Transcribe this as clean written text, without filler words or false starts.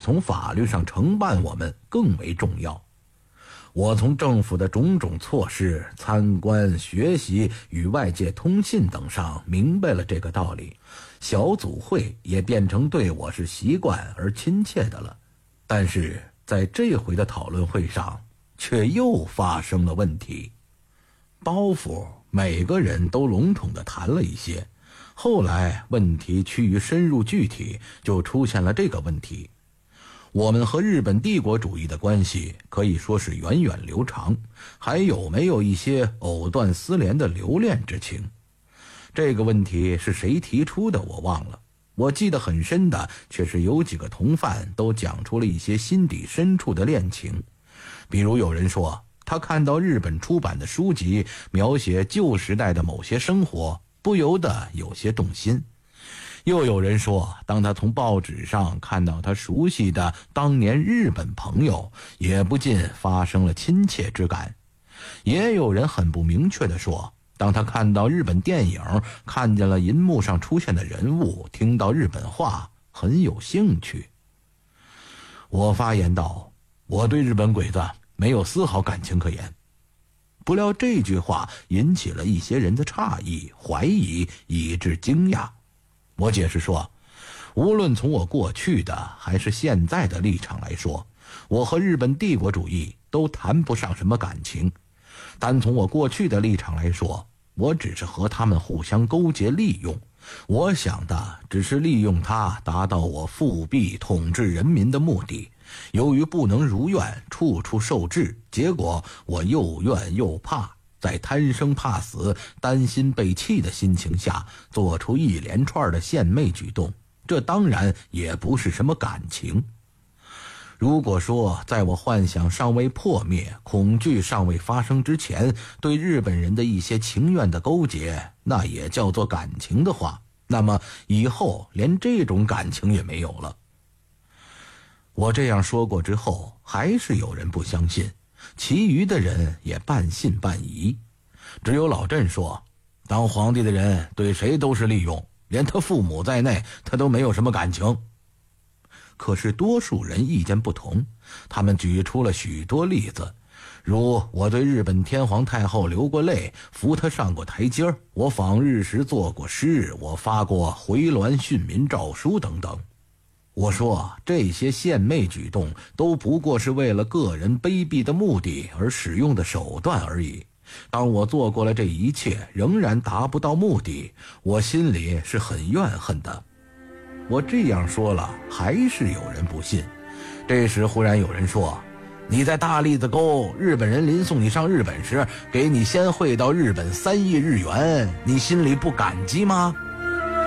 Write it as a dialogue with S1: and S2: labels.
S1: 从法律上惩办我们更为重要。我从政府的种种措施、参观、学习与外界通信等上明白了这个道理，小组会也变成对我是习惯而亲切的了。但是在这回的讨论会上，却又发生了问题。包袱每个人都笼统地谈了一些，后来问题趋于深入具体，就出现了这个问题。我们和日本帝国主义的关系可以说是源远流长，还有没有一些藕断丝连的留恋之情？这个问题是谁提出的我忘了，我记得很深的却是有几个同犯都讲出了一些心底深处的恋情。比如有人说他看到日本出版的书籍描写旧时代的某些生活，不由得有些动心。又有人说，当他从报纸上看到他熟悉的当年日本朋友，也不禁发生了亲切之感。也有人很不明确地说，当他看到日本电影，看见了银幕上出现的人物，听到日本话，很有兴趣。我发言道，我对日本鬼子没有丝毫感情可言。不料这句话引起了一些人的诧异、怀疑，以致惊讶。我解释说，无论从我过去的还是现在的立场来说，我和日本帝国主义都谈不上什么感情。单从我过去的立场来说，我只是和他们互相勾结利用，我想的只是利用它达到我复辟统治人民的目的。由于不能如愿，处处受制，结果我又怨又怕，在贪生怕死、担心被弃的心情下，做出一连串的献媚举动，这当然也不是什么感情。如果说在我幻想尚未破灭、恐惧尚未发生之前，对日本人的一些情愿的勾结，那也叫做感情的话，那么以后连这种感情也没有了。我这样说过之后，还是有人不相信，其余的人也半信半疑。只有老郑说，当皇帝的人对谁都是利用，连他父母在内，他都没有什么感情。可是多数人意见不同，他们举出了许多例子，如我对日本天皇太后流过泪，扶她上过台阶，我访日时作过诗，我发过回銮训民诏书等等。我说，这些献媚举动都不过是为了个人卑鄙的目的而使用的手段而已。当我做过了这一切，仍然达不到目的，我心里是很怨恨的。我这样说了，还是有人不信。这时忽然有人说，你在大栗子沟，日本人临送你上日本时，给你先汇到日本3亿日元，你心里不感激吗？